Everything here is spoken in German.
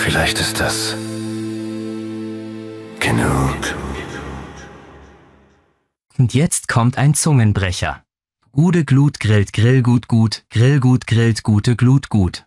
Vielleicht ist das genug. Und jetzt kommt ein Zungenbrecher. Gude Glut grillt Grillgut gut, Grillgut grillt gute Glut gut.